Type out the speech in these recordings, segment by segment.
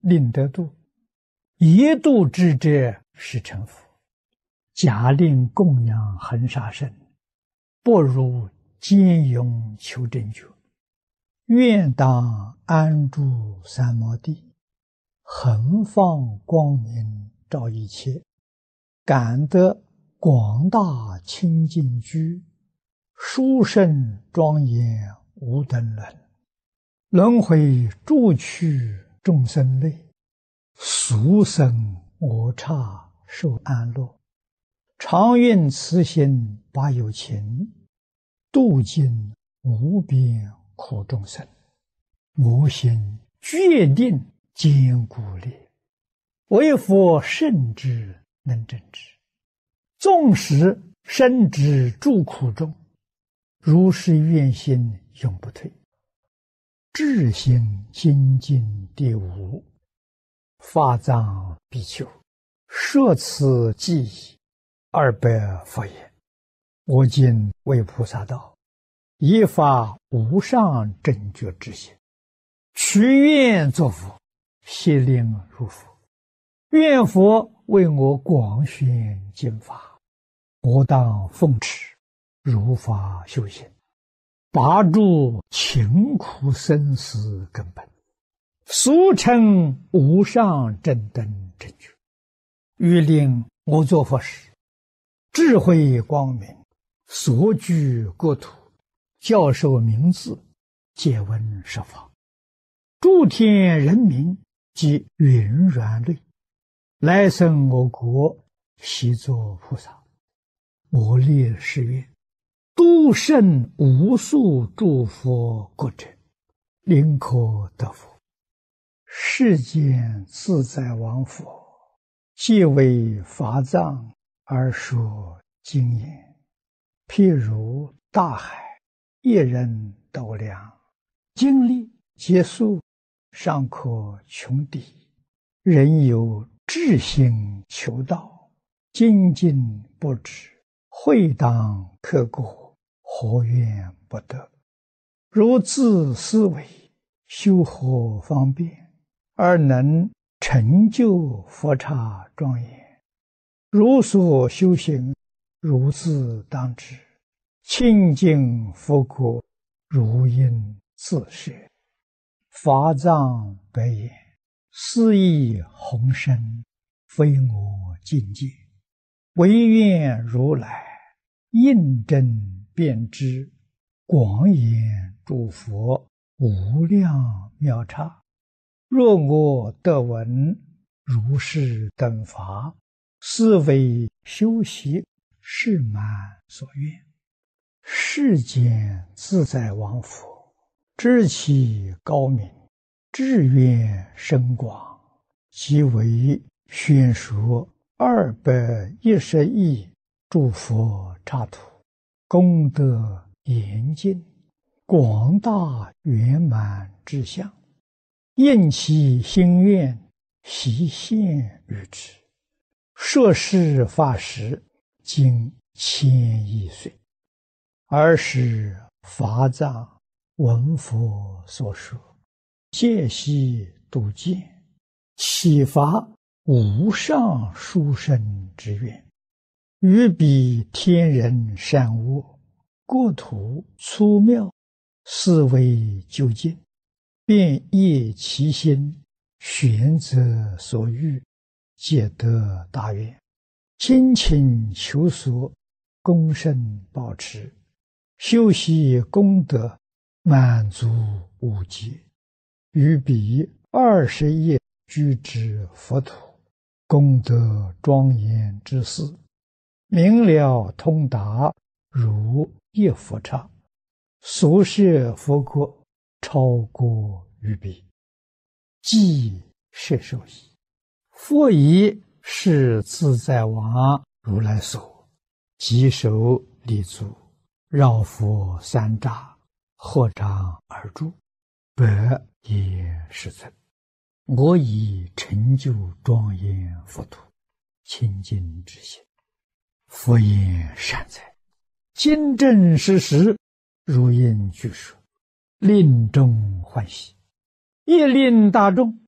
令得度，一度之者是成佛。假令供养恒沙圣，不如坚勇求正觉。愿当安住三摩地，恒放光明照一切，感得广大清净居，殊胜庄严无等伦。轮回诸趣众生类，俗生我刹受安乐。常愿慈心把有情，度尽无边苦众生。我心决定坚固力，为佛圣之能正之。纵使身之诸苦中，如是愿心永不退。至心精进第五，法藏比丘，摄此记忆200佛言：我今为菩萨道，以发无上正觉之心，许愿作佛，悉令如佛。愿佛为我广宣经法，我当奉持，如法修行，拔除勤苦生死根本，俗称无上正等正觉。欲令我作佛时，智慧光明，所居国土，教授名字，借闻十方，诸天人民及云软类，来生我国，悉作菩萨。我立誓愿，度胜无数诸佛国者，宁可得佛。世间自在王佛，即为法藏而说经言，譬如大海，一人斗量，经历劫数，尚可穷敌。人有至心求道，精进不止，会当刻过，何怨不得？如自思维，修何方便，而能成就佛刹庄严？如所修行，如自当知，清净佛国，如应自摄。法藏白言：斯亦宏深，非我境界，唯愿如来印证遍知，广演诸佛无量妙刹。若我得闻如是等法，斯为修习誓满所愿。世间自在王佛，知其高明，志愿深广，即为宣说210亿诸佛刹土，功德严尽，广大圆满之相，应其心愿，悉现于之。摄事法时，经1000亿岁。尔时法藏闻佛所说，戒悉度见，启发无上殊胜之愿，于彼天人善恶，国土粗妙，思维究竟，便业其心，选择所欲，皆得大愿，精勤求索，功胜保持，修习功德，满足无极。于彼20亿居之佛土，功德庄严之事，明了通达，如一佛刹。所摄佛国，超过于彼。即摄受矣。佛以是自在王如来所，即手立足，绕佛三匝，合掌而住，百也世尊。我以成就庄严佛土，清净之心。佛言善哉，今正实实，如应具说，令众欢喜，亦令大众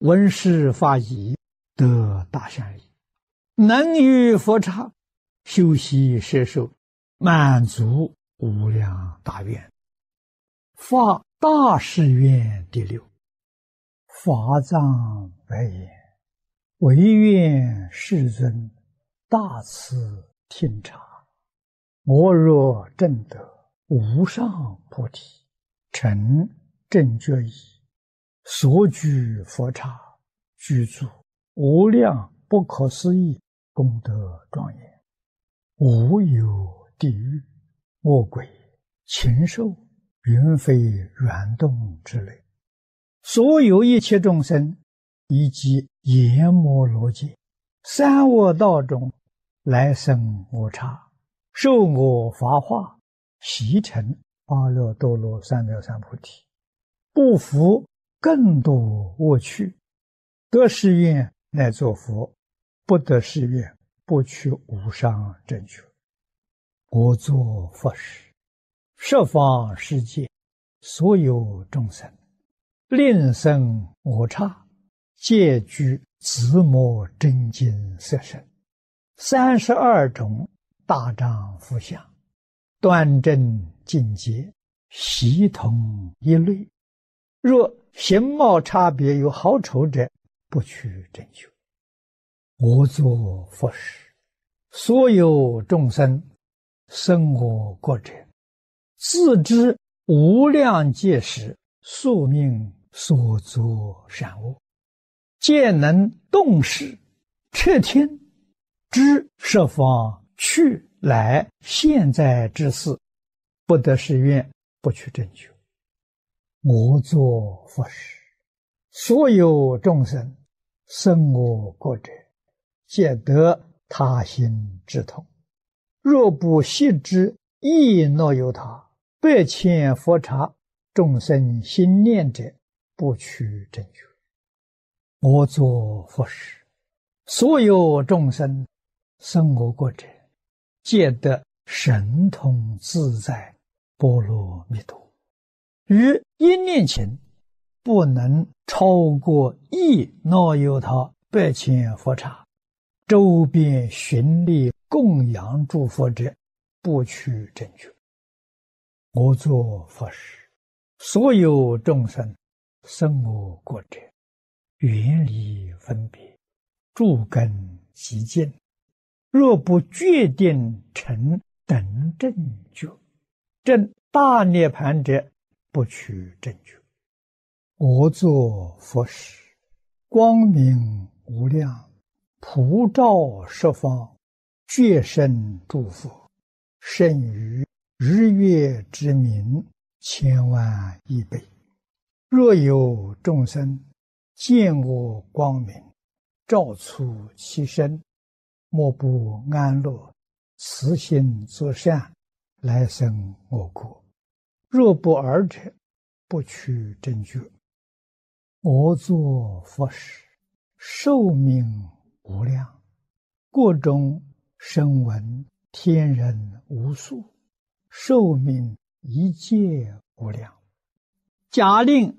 闻是法义，得大善利，能于佛刹修习摄受，满足无量大愿，发大誓愿第六。法藏白言：唯愿世尊大慈听察，我若证得无上菩提，成正觉意，所居佛刹，具足无量不可思议功德庄严，无有地狱、恶鬼、禽兽、云飞软动之类，所有一切众生，以及阎摩罗界、三恶道中来生我刹，受我法化，习成阿耨多罗三藐三菩提，不服更多恶趣，得誓愿乃作佛，不得誓愿不取无上正觉。我作佛时，十方世界所有众生，令生我刹，皆具自摩真经色身，32种大丈夫相，端正境界，悉同一类。若形貌差别有好丑者，不取正觉。我作佛时，所有众生生我国者，自知无量劫时宿命所作善恶，皆能动识彻听，知十方去来现在之事，不得誓愿不取正觉。我作佛时，所有众生生我国者，皆得他心之痛。若不悉知亦若有他，百千佛刹众生心念者，不取正觉。我作佛时，所有众生生我国者，皆得神通自在波罗蜜多。于一念前，不能超过亦若有他百千佛刹，周边寻历供养诸佛者，不取正觉。我作佛时，所有众生生我国者，远离分别，诸根极净，若不决定成等正觉，证大涅盘者，不取正觉。我作佛时，光明无量，普照十方，觉生诸佛，胜于日月之明千万亿倍。若有众生见我光明，照出其身，莫不安乐，慈心作善，来生我国。若不尔者，不取正觉。我作佛时，寿命无量，国中声闻天人无数，寿命一切无量。假令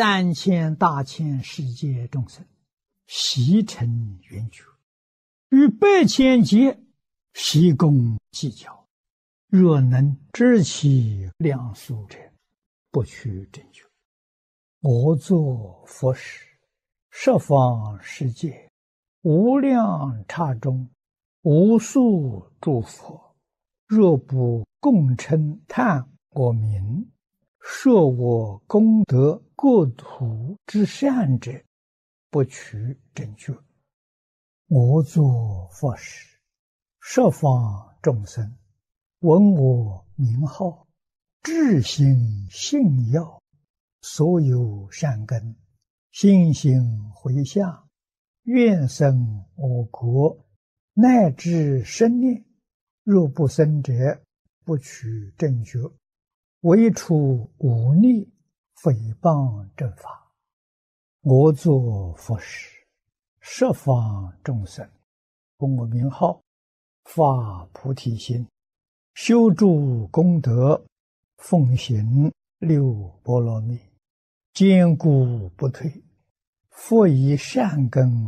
3000大千世界众生悉成圆觉，于百千劫悉共计较，若能知其量数者，不取正觉。我作佛时，十方世界无量刹中，无数诸佛，若不共称叹我名，说我功德国土之善者，不取正觉。我作佛时，十方众生闻我名号，至心信要，所有善根，心行回向，愿生我国，乃至生念，若不生者，不取正觉。唯除忤逆诽谤正法。我作佛时，十方众生闻我名号，发菩提心，修诸功德，奉行六波罗蜜，坚固不退， 佛以善根